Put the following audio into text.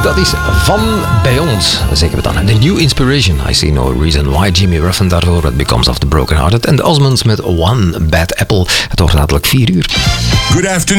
Dat is van bij ons, zeggen we dan. The New Inspiration, I See No Reason Why. Jimmy Ruffin daarvoor, What Becomes of the Broken Hearted. En de Osmonds met One Bad Apple. Het wordt dadelijk 4 uur. Good afternoon.